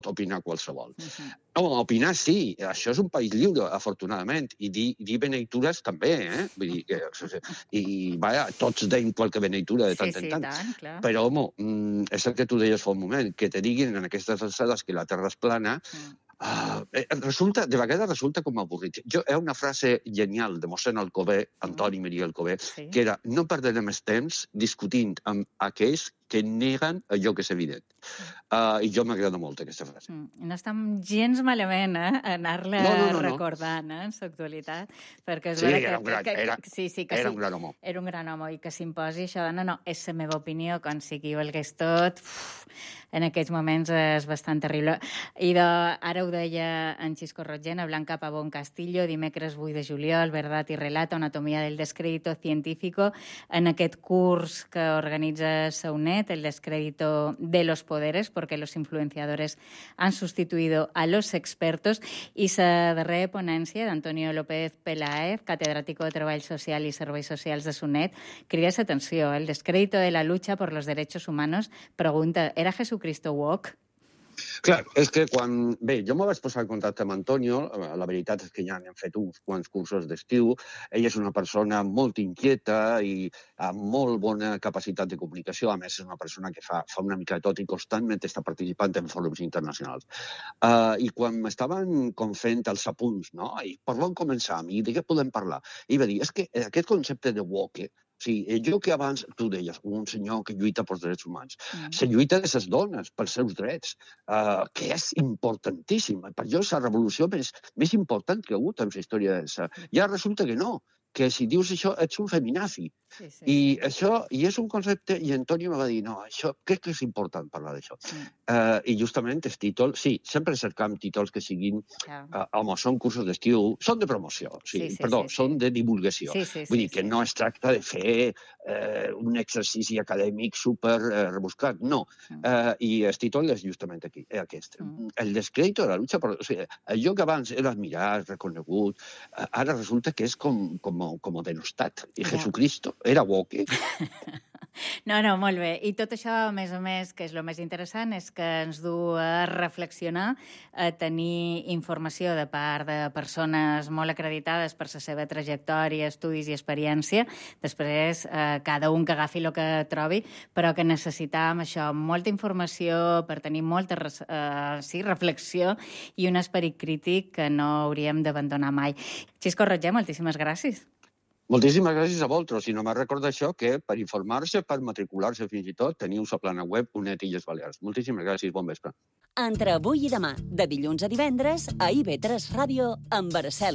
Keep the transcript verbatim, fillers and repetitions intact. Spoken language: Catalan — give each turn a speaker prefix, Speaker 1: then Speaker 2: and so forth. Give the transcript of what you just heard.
Speaker 1: opinar qualsevol.
Speaker 2: Uh-huh.
Speaker 1: No, opinar sí, això és un país lliure, afortunadament, i dir, dir beneitures també, eh? Vull dir, que, i, vaja, tots deim qualque beneitura de tant
Speaker 2: sí,
Speaker 1: en
Speaker 2: sí,
Speaker 1: tant.
Speaker 2: tant, clar.
Speaker 1: Però, home, és el que tu deies fa un moment, que te diguin en aquestes alçades que la Terra és plana, mm. Uh, resulta, de vegades resulta com avorrit. Jo, hi ha una frase genial de mossèn Alcover, Antoni Maria Alcover, sí. que era: no perdrem més temps discutint amb aquells que neguen allò que és evident. Uh, I jo m'agrada molt aquesta frase.
Speaker 2: Mm, no està gens malament, eh, anar-la no, no, no, recordant, eh, en l'actualitat, perquè és
Speaker 1: sí,
Speaker 2: vera que...
Speaker 1: Era un gran,
Speaker 2: que, que,
Speaker 1: era,
Speaker 2: sí, sí, que
Speaker 1: era
Speaker 2: sí,
Speaker 1: un gran home.
Speaker 2: Era un gran home, i que s'imposi això de no, no, és la meva opinió, com sigui valgués tot, uf, en aquests moments és bastant terrible. I de, ara ho deia en Xisco Rotgena, Blanca Pavón Castillo, dimecres vuit de juliol, Verdad y Relato, Anatomía del Descrédito Científico, en aquest curs que organitza SAUNET, el descrédito de los poderes, porque los influenciadores han sustituido a los expertos, i la darrera ponència d'Antonio López Peláez, catedrático de Treball Social i Serveis Socials de SUNET, crida atenció, el descrédito de la lucha por los derechos humanos, pregunta, ¿era Jesucristo woke?
Speaker 1: Clar, és que quan... Bé, jo me vaig posar en contacte amb Antonio, la veritat és que ja n'hem fet uns quants cursos d'estiu, ell és una persona molt inquieta i amb molt bona capacitat de comunicació, a més és una persona que fa, fa una mica de tot i constantment està participant en fòrums internacionals. Uh, I quan m'estaven com fent els apunts, no? I per on començam? I de què podem parlar? I va dir, és que aquest concepte de woke, sí, allò que abans tu deies, un senyor que lluita pels drets humans, mm. se lluita de les dones pels seus drets, uh, que és importantíssim. Per jo és la revolució més, més important que ha hagut en la història. Ja resulta que no, que si dius això ets un feminazi. Sí, sí, I sí. això, i és un concepte, i Antonio me va dir, no, això crec que és important parlar d'això. Mm. Uh, I justament els títols, sí, sempre cercam títols que siguin, yeah. uh, home, són cursos d'estiu, són de promoció, sí, sí, sí, perdó, sí, sí. són de divulgació. Sí, sí, sí, Vull dir que sí. no es tracta de fer uh, un exercici acadèmic super uh, rebuscat, no. Mm. Uh, I el títol és justament aquí, eh, aquest. Mm. El descrédito de la lucha, por, o sigui, allò que abans era admirat, reconegut, uh, ara resulta que és com, com com denostat. I yeah. Jesucristo era woke.
Speaker 2: No, no, molt bé. I tot això, a més a més, que és el més interessant, és que ens du a reflexionar, a tenir informació de part de persones molt acreditades per la seva trajectòria, estudis i experiència. Després, eh, cada un que agafi el que trobi, però que necessitam això, molta informació per tenir molta eh, sí, reflexió i un esperit crític que no hauríem d'abandonar mai. Xisco Rotger, moltíssimes gràcies.
Speaker 1: Moltíssimes gràcies a vosaltres. I només recordo això, que per informar-se, per matricular-se fins i tot, teniu la plana web UNED Illes Balears. Moltíssimes gràcies, bon vespre.
Speaker 3: Entre avui i demà, de dilluns a divendres, a I V tres Ràdio, amb Araceli.